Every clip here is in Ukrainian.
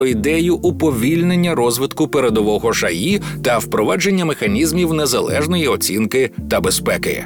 ідею уповільнення розвитку передового ШАІ та впровадження механізмів незалежної оцінки та безпеки.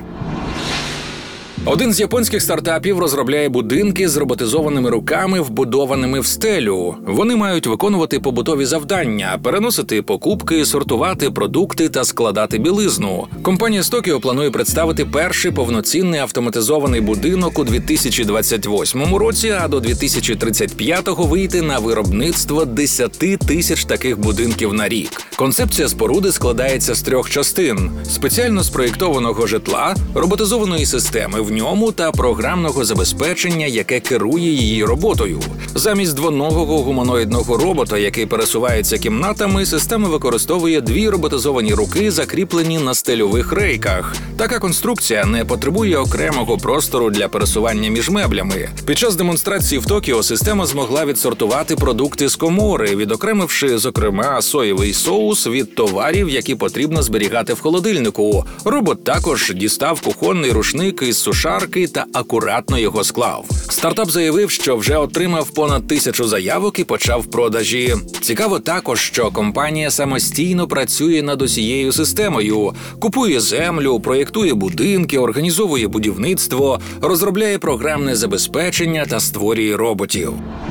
Один з японських стартапів розробляє будинки з роботизованими руками, вбудованими в стелю. Вони мають виконувати побутові завдання, переносити покупки, сортувати продукти та складати білизну. Компанія з Токіо планує представити перший повноцінний автоматизований будинок у 2028 році, а до 2035-го вийти на виробництво 10 тисяч таких будинків на рік. Концепція споруди складається з 3 частин – спеціально спроєктованого житла, роботизованої системи в ньому та програмного забезпечення, яке керує її роботою. Замість двоногого гуманоїдного робота, який пересувається кімнатами, система використовує 2 роботизовані руки, закріплені на стельових рейках. Така конструкція не потребує окремого простору для пересування між меблями. Під час демонстрації в Токіо система змогла відсортувати продукти з комори, відокремивши, зокрема, соєвий соус від товарів, які потрібно зберігати в холодильнику. Робот також дістав кухонний рушник із сушарки та акуратно його склав. Стартап заявив, що вже отримав понад 1000 заявок і почав продажі. Цікаво також, що компанія самостійно працює над усією системою. Купує землю, проєктує будинки, організовує будівництво, розробляє програмне забезпечення та створює роботів.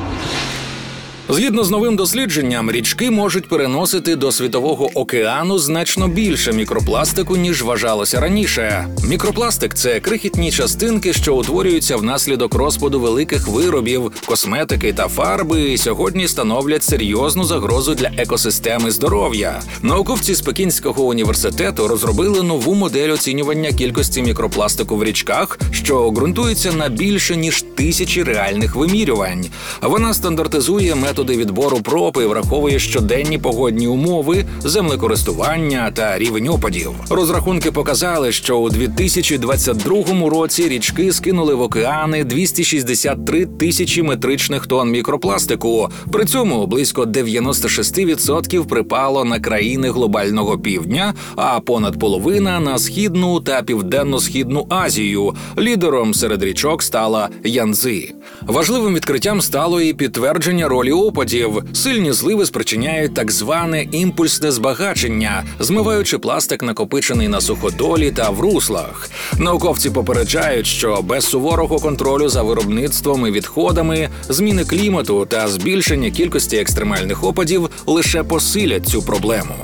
Згідно з новим дослідженням, річки можуть переносити до Світового океану значно більше мікропластику, ніж вважалося раніше. Мікропластик – це крихітні частинки, що утворюються внаслідок розпаду великих виробів, косметики та фарби, і сьогодні становлять серйозну загрозу для екосистеми здоров'я. Науковці з Пекінського університету розробили нову модель оцінювання кількості мікропластику в річках, що ґрунтується на більше ніж 1000 реальних вимірювань. Вона стандартизує методи відбору проб і враховує щоденні погодні умови, землекористування та рівень опадів. Розрахунки показали, що у 2022 році річки скинули в океани 263 тисячі метричних тонн мікропластику. При цьому близько 96% припало на країни глобального півдня, а понад половина – на Східну та Південно-Східну Азію. Лідером серед річок стала Янцзы. Важливим відкриттям стало і підтвердження ролі опадів. Сильні зливи спричиняють так зване імпульсне збагачення, змиваючи пластик, накопичений на суходолі та в руслах. Науковці попереджають, що без суворого контролю за виробництвом і відходами, зміни клімату та збільшення кількості екстремальних опадів лише посилять цю проблему.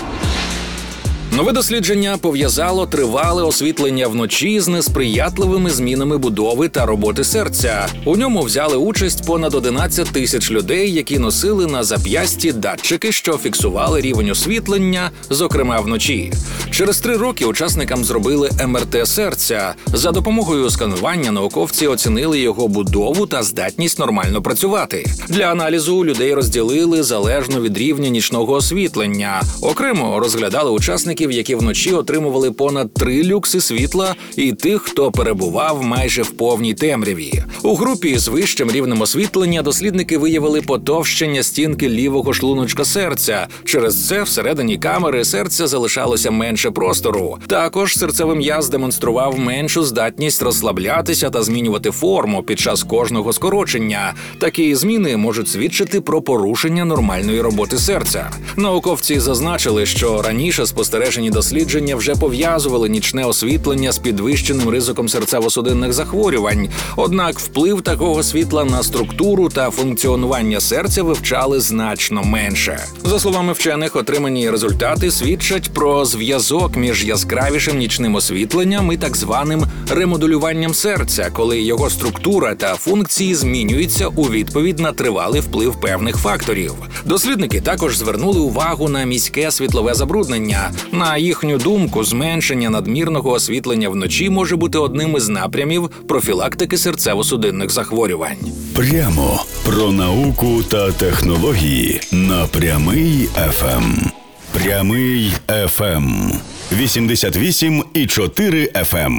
Нове дослідження пов'язало тривале освітлення вночі з несприятливими змінами будови та роботи серця. У ньому взяли участь понад 11 тисяч людей, які носили на зап'ясті датчики, що фіксували рівень освітлення, зокрема вночі. Через 3 роки учасникам зробили МРТ серця. За допомогою сканування науковці оцінили його будову та здатність нормально працювати. Для аналізу людей розділили залежно від рівня нічного освітлення. Окремо розглядали учасників, які вночі отримували понад 3 люкси світла, і тих, хто перебував майже в повній темряві. У групі з вищим рівнем освітлення дослідники виявили потовщення стінки лівого шлуночка серця. Через це всередині камери серця залишалося менше простору. Також серцевий м'яз демонстрував меншу здатність розслаблятися та змінювати форму під час кожного скорочення. Такі зміни можуть свідчити про порушення нормальної роботи серця. Науковці зазначили, що раніше спостережені дослідження вже пов'язували нічне освітлення з підвищеним ризиком серцево-судинних захворювань. Однак вплив такого світла на структуру та функціонування серця вивчали значно менше. За словами вчених, отримані результати свідчать про зв'язок між яскравішим нічним освітленням і так званим ремодулюванням серця, коли його структура та функції змінюються у відповідь на тривалий вплив певних факторів. Дослідники також звернули увагу на міське світлове забруднення. На їхню думку, зменшення надмірного освітлення вночі може бути одним із напрямів профілактики серцево-судинних захворювань. Прямо про науку та технології на Прямий ФМ. Прямий ФМ. 88,4 ФМ.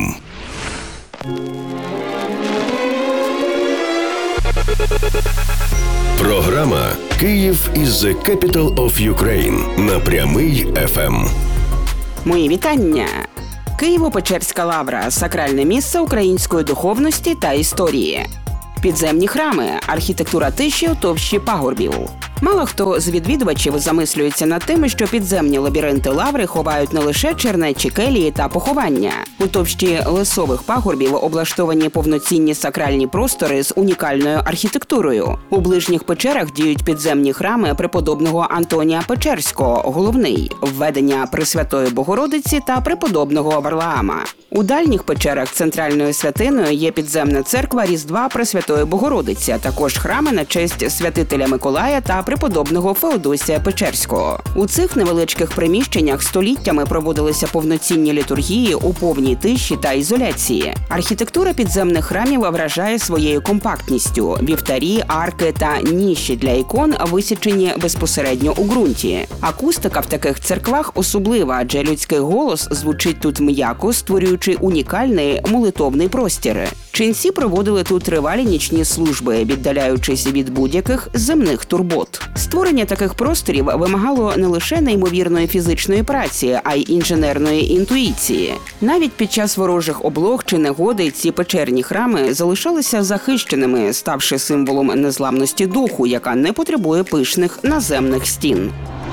Програма «Київ is the capital of Ukraine» на Прямий ФМ. Мої вітання! Києво-Печерська лавра – сакральне місце української духовності та історії. Підземні храми – архітектура тиші у товщі пагорбів. Мало хто з відвідувачів замислюється над тим, що підземні лабіринти Лаври ховають не лише чернечі келії та поховання. У товщі лесових пагорбів облаштовані повноцінні сакральні простори з унікальною архітектурою. У ближніх печерах діють підземні храми преподобного Антонія Печерського, головний, введення Пресвятої Богородиці та преподобного Варлаама. У дальніх печерах центральною святиною є підземна церква Різдва Пресвятої Богородиці, а також храми на честь святителя Миколая та преподобного Феодосія Печерського. У цих невеличких приміщеннях століттями проводилися повноцінні літургії у повній тиші та ізоляції. Архітектура підземних храмів вражає своєю компактністю. Вівтарі, арки та ніші для ікон висічені безпосередньо у ґрунті. Акустика в таких церквах особлива, адже людський голос звучить тут м'яко, створюючи унікальний молитовний простір. Ченці проводили тут тривалі нічні служби, віддаляючись від будь-яких земних турбот. Створення таких просторів вимагало не лише неймовірної фізичної праці, а й інженерної інтуїції. Навіть під час ворожих облог чи негоди ці печерні храми залишалися захищеними, ставши символом незламності духу, яка не потребує пишних наземних стін.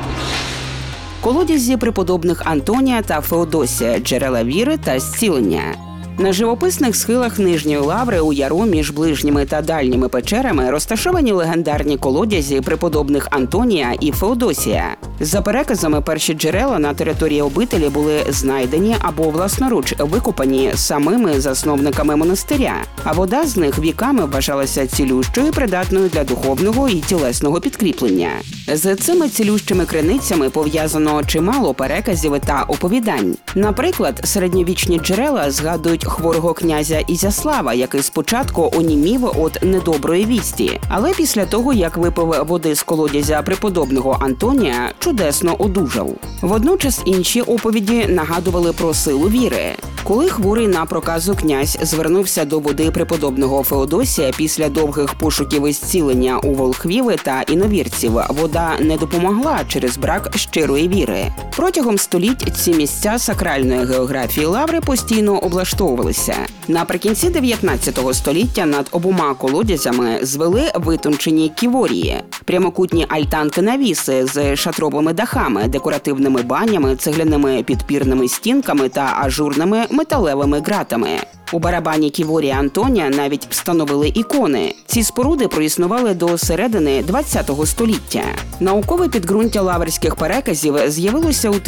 Колодязі преподобних Антонія та Феодосія, джерела віри та зцілення. На живописних схилах Нижньої Лаври у яру між ближніми та дальніми печерами розташовані легендарні колодязі преподобних Антонія і Феодосія. За переказами, перші джерела на території обителі були знайдені або власноруч викопані самими засновниками монастиря, а вода з них віками вважалася цілющою і придатною для духовного і тілесного підкріплення. З цими цілющими криницями пов'язано чимало переказів та оповідань. Наприклад, середньовічні джерела згадують хворого князя Ізяслава, який спочатку онімів від недоброї вісті, але після того, як випив води з колодязя преподобного Антонія, чудесно одужав. Водночас інші оповіді нагадували про силу віри. Коли хворий на проказу князь звернувся до води преподобного Феодосія після довгих пошуків і зцілення у волхвів та іновірців, вода не допомогла через брак щирої віри. Протягом століть ці місця сакральної географії Лаври постійно облаштовувалися. Наприкінці 19 століття над обома колодязями звели витончені ківорії – прямокутні альтанки-навіси з шатровими дахами, декоративними банями, цегляними підпірними стінками та ажурними металевими ґратами. У барабані ківорії Антонія навіть встановили ікони. Ці споруди проіснували до середини ХХ століття. Наукове підґрунтя лаврських переказів з'явилося у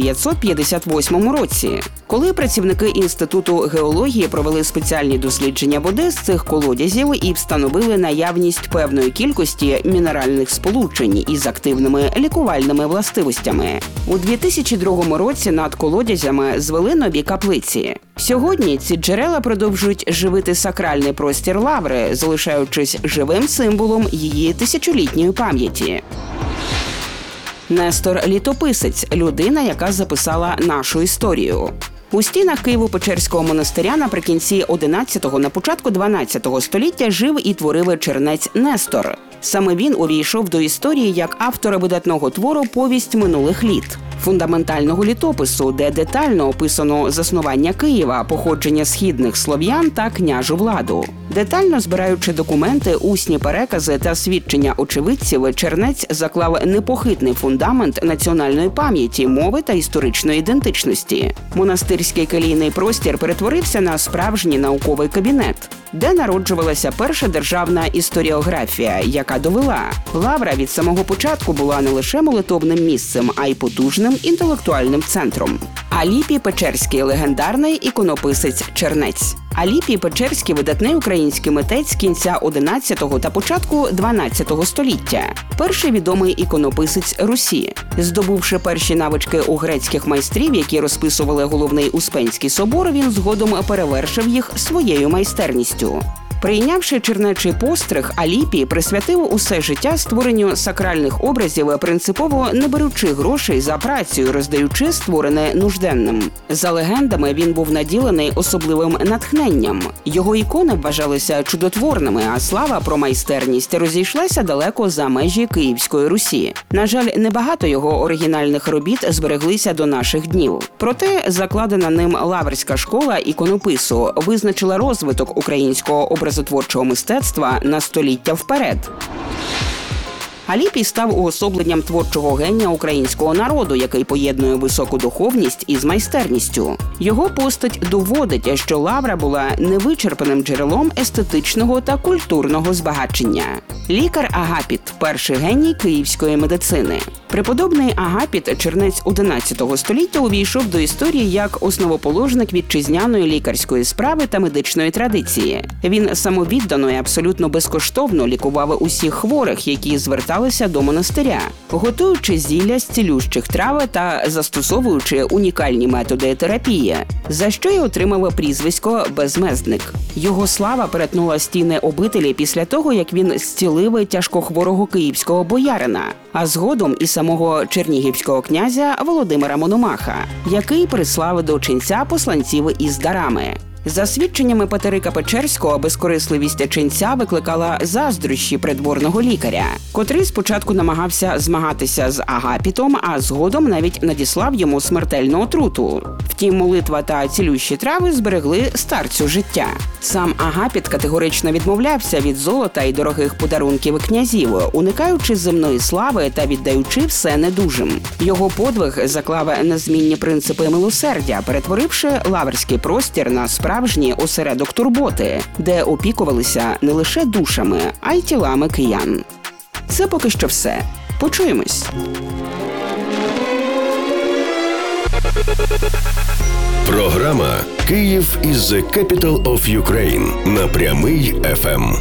1958 році, коли працівники Інституту геології провели спеціальні дослідження води з цих колодязів і встановили наявність певної кількості мінеральних сполучень із активними лікувальними властивостями. У 2002 році над колодязями звели нові каплиці. Сьогодні ці джерела продовжують живити сакральний простір Лаври, залишаючись живим символом її тисячолітньої пам'яті. Нестор Літописець – людина, яка записала нашу історію. У стінах Києво-Печерського монастиря наприкінці 11-го, на початку 12-го століття жив і творив чернець Нестор. Саме він увійшов до історії як автор видатного твору «Повість минулих літ» – фундаментального літопису, де детально описано заснування Києва, походження східних слов'ян та княжу владу. Детально збираючи документи, усні перекази та свідчення очевидців, чернець заклав непохитний фундамент національної пам'яті, мови та історичної ідентичності. Монастирський келійний простір перетворився на справжній науковий кабінет, де народжувалася перша державна історіографія, яка довела – Лавра від самого початку була не лише молитовним місцем, а й потужним інтелектуальним центром. Аліпій Печерський – легендарний іконописець-чернець. Аліпій Печерський – видатний український митець кінця 11-го та початку 12-го століття. Перший відомий іконописець Русі. Здобувши перші навички у грецьких майстрів, які розписували головний Успенський собор, він згодом перевершив їх своєю майстерністю. Прийнявши чернечий постриг, Аліпій присвятив усе життя створенню сакральних образів, принципово не беручи грошей за працю, роздаючи створене нужденним. За легендами, він був наділений особливим натхненням. Його ікони вважалися чудотворними, а слава про майстерність розійшлася далеко за межі Київської Русі. На жаль, небагато його оригінальних робіт збереглися до наших днів. Проте закладена ним Лаврська школа іконопису визначила розвиток українського образотворчого мистецтва на століття вперед. Галіпій став уособленням творчого генія українського народу, який поєднує високу духовність із майстерністю. Його постать доводить, що Лавра була невичерпаним джерелом естетичного та культурного збагачення. Лікар Агапіт – перший геній київської медицини. Преподобний Агапіт, чернець XI століття, увійшов до історії як основоположник вітчизняної лікарської справи та медичної традиції. Він самовіддано і абсолютно безкоштовно лікував усіх хворих, які зверталися до монастиря, готуючи зілля з цілющих трав та застосовуючи унікальні методи терапії, за що й отримав прізвисько «Безмездник». Його слава перетнула стіни обителі після того, як він зцілив тяжкохворого київського боярина, а згодом і самого чернігівського князя Володимира Мономаха, який прислав до ченця посланців із дарами. За свідченнями Петерика Печерського, безкорисливість ченця викликала заздрощі придворного лікаря, котрий спочатку намагався змагатися з Агапітом, а згодом навіть надіслав йому смертельну отруту. Втім, молитва та цілющі трави зберегли старцю життя. Сам Агапіт категорично відмовлявся від золота і дорогих подарунків князів, уникаючи земної слави та віддаючи все недужим. Його подвиг заклав незмінні принципи милосердя, перетворивши лаврський простір на справжній осередок турботи, де опікувалися не лише душами, а й тілами киян. Це поки що все. Почуємось. Програма «Київ is the capital of Ukraine» на Прямий ФМ.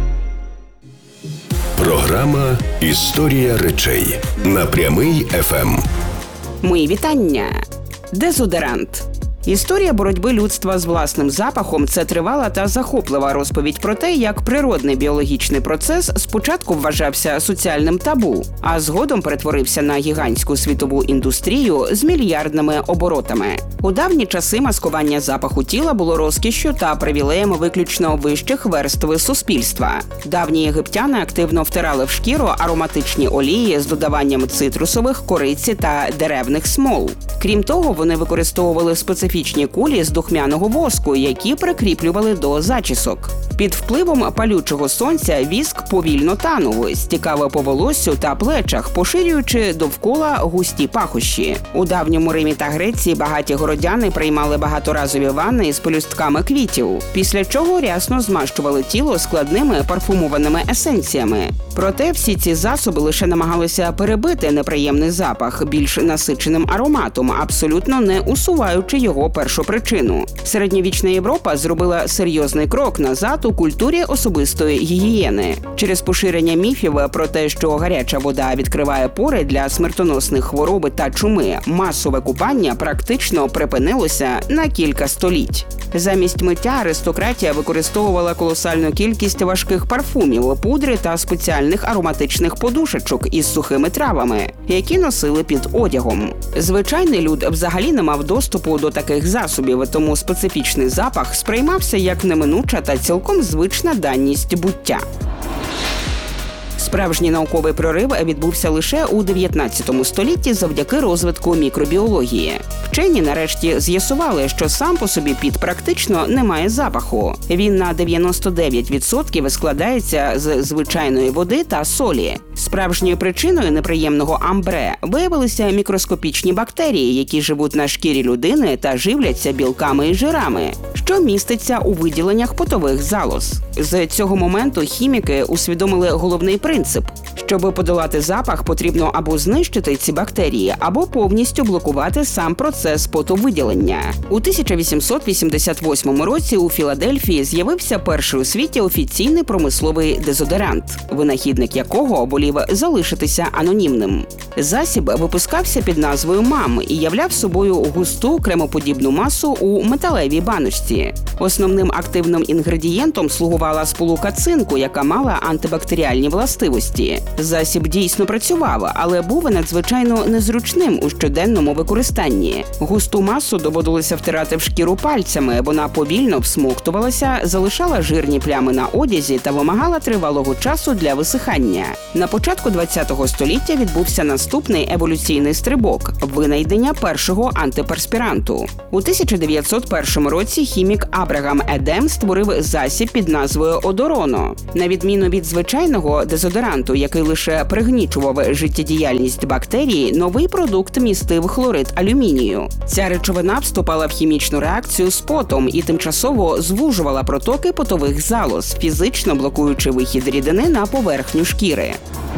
Програма «Історія речей» на Прямий ФМ. Мої вітання. Дезодорант. Історія боротьби людства з власним запахом – це тривала та захоплива розповідь про те, як природний біологічний процес спочатку вважався соціальним табу, а згодом перетворився на гігантську світову індустрію з мільярдними оборотами. У давні часи маскування запаху тіла було розкішшю та привілеєм виключно вищих верств суспільства. Давні єгиптяни активно втирали в шкіру ароматичні олії з додаванням цитрусових, кориці та деревних смол. Крім того, вони використовували специфічні кулі з духмяного воску, які прикріплювали до зачісок. Під впливом палючого сонця віск повільно танув, стікав по волоссю та плечах, поширюючи довкола густі пахощі. У давньому Римі та Греції багаті городяни приймали багаторазові ванни із пелюстками квітів, після чого рясно змащували тіло складними парфумованими есенціями. Проте всі ці засоби лише намагалися перебити неприємний запах більш насиченим ароматом, абсолютно не усуваючи його першопричину. Середньовічна Європа зробила серйозний крок назад у культурі особистої гігієни. Через поширення міфів про те, що гаряча вода відкриває пори для смертоносних хвороб та чуми, масове купання практично припинилося на кілька століть. Замість миття аристократія використовувала колосальну кількість важких парфумів, пудри та спеціальних ароматичних подушечок із сухими травами, які носили під одягом. Звичайний люд взагалі не мав доступу до таких засобів, тому специфічний запах сприймався як неминуча та цілком звична даність буття. Справжній науковий прорив відбувся лише у 19 столітті завдяки розвитку мікробіології. Вчені нарешті з'ясували, що сам по собі піт практично не має запаху. Він на 99% складається з звичайної води та солі. Справжньою причиною неприємного амбре виявилися мікроскопічні бактерії, які живуть на шкірі людини та живляться білками і жирами, що міститься у виділеннях потових залоз. З цього моменту хіміки усвідомили головний принцип. Щоб подолати запах, потрібно або знищити ці бактерії, або повністю блокувати сам процес потовиділення. У 1888 році у Філадельфії з'явився перший у світі офіційний промисловий дезодорант, винахідник якого волів залишитися анонімним. Засіб випускався під назвою «МАМ» і являв собою густу кремоподібну масу у металевій баночці. Основним активним інгредієнтом слугувала сполука цинку, яка мала антибактеріальні властивості. Засіб дійсно працював, але був надзвичайно незручним у щоденному використанні. Густу масу доводилося втирати в шкіру пальцями, вона повільно всмоктувалася, залишала жирні плями на одязі та вимагала тривалого часу для висихання. На початку ХХ століття відбувся наступний еволюційний стрибок – винайдення першого антиперспіранту. У 1901 році хімік Абрагам Едем створив засіб під назвою Одороно. На відміну від звичайного дезодоранту, який лише пригнічував життєдіяльність бактерій, новий продукт містив хлорид алюмінію. Ця речовина вступала в хімічну реакцію з потом і тимчасово звужувала протоки потових залоз, фізично блокуючи вихід рідини на поверхню шкіри.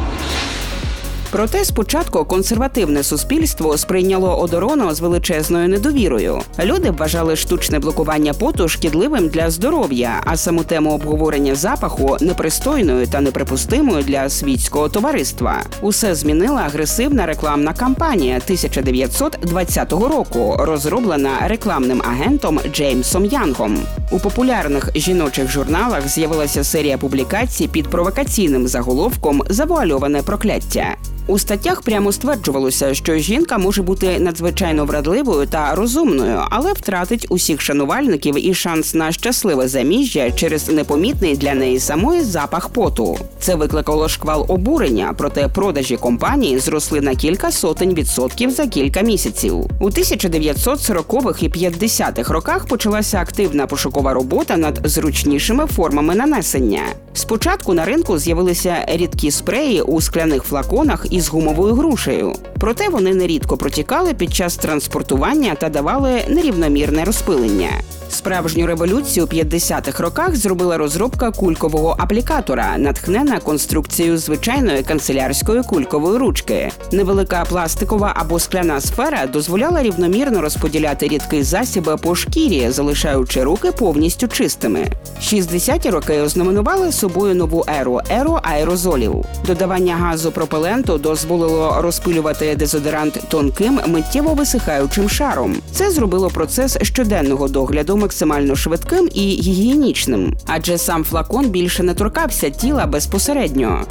Проте спочатку консервативне суспільство сприйняло Одороно з величезною недовірою. Люди вважали штучне блокування поту шкідливим для здоров'я, а саму тему обговорення запаху непристойною та неприпустимою для світського товариства. Усе змінила агресивна рекламна кампанія 1920 року, розроблена рекламним агентом Джеймсом Янгом. У популярних жіночих журналах з'явилася серія публікацій під провокаційним заголовком «Завуальоване прокляття». У статтях прямо стверджувалося, що жінка може бути надзвичайно вродливою та розумною, але втратить усіх шанувальників і шанс на щасливе заміжжя через непомітний для неї самої запах поту. Це викликало шквал обурення, проте продажі компанії зросли на кілька сотень відсотків за кілька місяців. У 1940-х і 50-х роках почалася активна пошукова робота над зручнішими формами нанесення. Спочатку на ринку з'явилися рідкі спреї у скляних флаконах із гумовою грушею. Проте вони нерідко протікали під час транспортування та давали нерівномірне розпилення. Справжню революцію у 50-х роках зробила розробка кулькового аплікатора, натхнена конструкцією звичайної канцелярської кулькової ручки. Невелика пластикова або скляна сфера дозволяла рівномірно розподіляти рідкий засіб по шкірі, залишаючи руки повністю чистими. 60-ті роки ознаменували собою нову еру аерозолів. Додавання газу пропеленту дозволило розпилювати дезодорант тонким, миттєво висихаючим шаром. Це зробило процес щоденного догляду максимально швидким і гігієнічним, адже сам флакон більше не торкався тіла безпосередньо.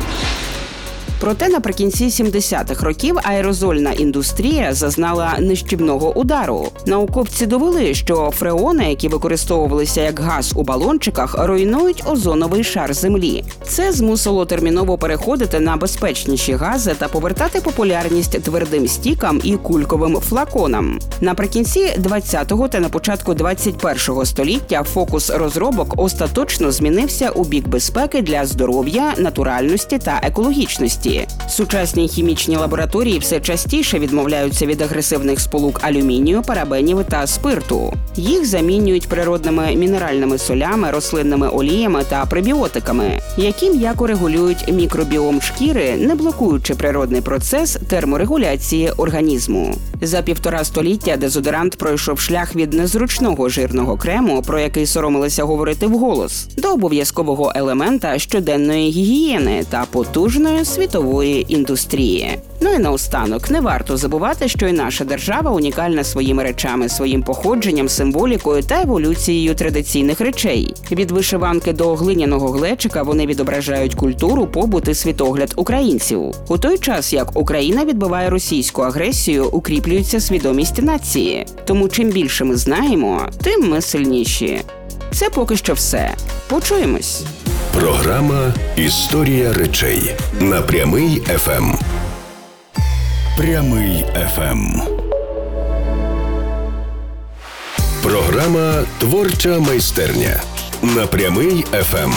Проте наприкінці 70-х років аерозольна індустрія зазнала нищівного удару. Науковці довели, що фреони, які використовувалися як газ у балончиках, руйнують озоновий шар Землі. Це змусило терміново переходити на безпечніші гази та повертати популярність твердим стікам і кульковим флаконам. Наприкінці 20-го та на початку 21-го століття фокус розробок остаточно змінився у бік безпеки для здоров'я, натуральності та екологічності. Сучасні хімічні лабораторії все частіше відмовляються від агресивних сполук алюмінію, парабенів та спирту. Їх замінюють природними мінеральними солями, рослинними оліями та пребіотиками, які м'яко регулюють мікробіом шкіри, не блокуючи природний процес терморегуляції організму. За 1,5 століття дезодорант пройшов шлях від незручного жирного крему, про який соромилися говорити вголос, до обов'язкового елемента щоденної гігієни та потужної світової індустрії. Ну і наостанок, не варто забувати, що і наша держава унікальна своїми речами, своїм походженням, символікою та еволюцією традиційних речей. Від вишиванки до глиняного глечика вони відображають культуру, побут і світогляд українців. У той час, як Україна відбиває російську агресію, укріплюється свідомість нації. Тому чим більше ми знаємо, тим ми сильніші. Це поки що все. Почуємось. Програма «Історія речей» на Прямий ФМ. Прямий ФМ. Програма «Творча майстерня» на Прямий ФМ.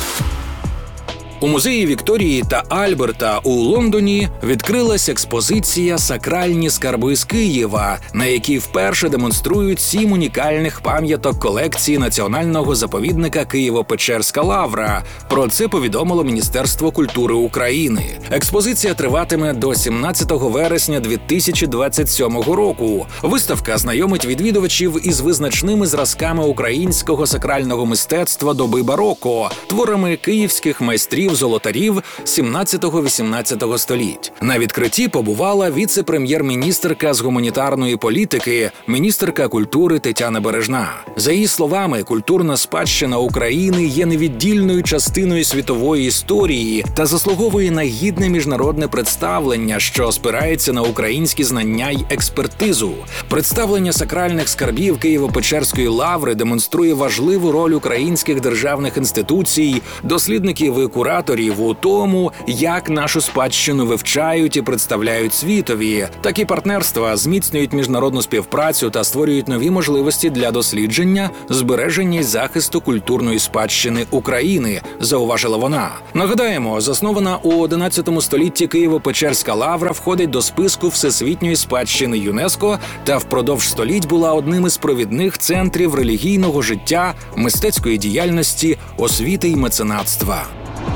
У музеї Вікторії та Альберта у Лондоні відкрилась експозиція «Сакральні скарби з Києва», на якій вперше демонструють 7 унікальних пам'яток колекції Національного заповідника Києво-Печерська лавра. Про це повідомило Міністерство культури України. Експозиція триватиме до 17 вересня 2027 року. Виставка знайомить відвідувачів із визначними зразками українського сакрального мистецтва доби бароко, творами київських майстрів-золотарів 17-18 століть. На відкритті побувала віце-прем'єр-міністерка з гуманітарної політики, міністерка культури Тетяна Бережна. За її словами, культурна спадщина України є невіддільною частиною світової історії та заслуговує на гідне міжнародне представлення, що спирається на українські знання й експертизу. Представлення сакральних скарбів Києво-Печерської лаври демонструє важливу роль українських державних інституцій, дослідників і кураторів новаторів у тому, як нашу спадщину вивчають і представляють світові. Такі партнерства зміцнюють міжнародну співпрацю та створюють нові можливості для дослідження, збереження й захисту культурної спадщини України, зауважила вона. Нагадаємо, заснована у 11 столітті Києво-Печерська лавра входить до списку всесвітньої спадщини ЮНЕСКО та впродовж століть була одним із провідних центрів релігійного життя, мистецької діяльності, освіти й меценатства.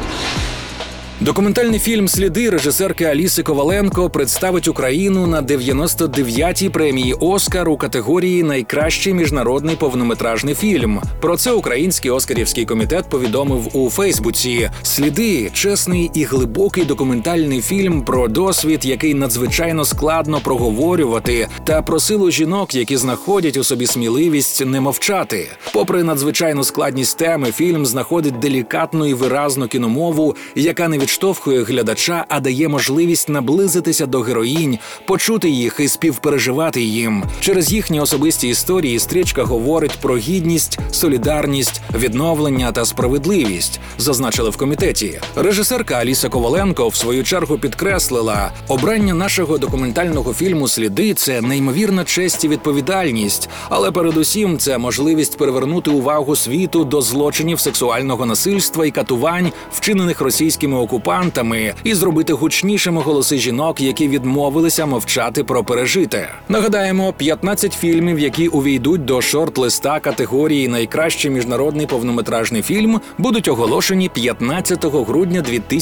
Документальний фільм «Сліди» режисерки Аліси Коваленко представить Україну на 99-й премії «Оскар» у категорії «Найкращий міжнародний повнометражний фільм». Про це Український Оскарівський комітет повідомив у Фейсбуці. «Сліди» – чесний і глибокий документальний фільм про досвід, який надзвичайно складно проговорювати, та про силу жінок, які знаходять у собі сміливість не мовчати. Попри надзвичайну складність теми, фільм знаходить делікатну і виразну кіномову, яка не відштовхує глядача, а дає можливість наблизитися до героїнь, почути їх і співпереживати їм. Через їхні особисті історії стрічка говорить про гідність, солідарність, відновлення та справедливість, зазначили в комітеті. Режисерка Аліса Коваленко в свою чергу підкреслила, обрання нашого документального фільму «Сліди» – це неймовірна честь і відповідальність, але передусім це можливість привернути увагу світу до злочинів сексуального насильства і катувань, вчинених російськими окупантами, і зробити гучнішими голоси жінок, які відмовилися мовчати про пережите. Нагадаємо, 15 фільмів, які увійдуть до шорт-листа категорії «Найкращий міжнародний повнометражний фільм», будуть оголошені 15 грудня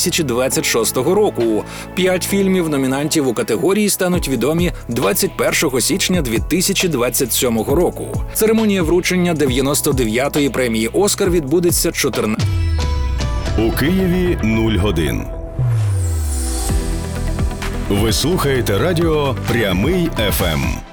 2026 року. 5 фільмів номінантів у категорії стануть відомі 21 січня 2027 року. Церемонія вручення 99-ї премії «Оскар» відбудеться 14. У Києві 0 годин. Ви слухаєте радіо «Прямий ФМ».